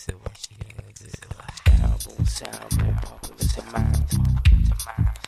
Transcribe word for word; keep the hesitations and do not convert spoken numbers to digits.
said what she had. Sound boom, sound boom, popular to mine.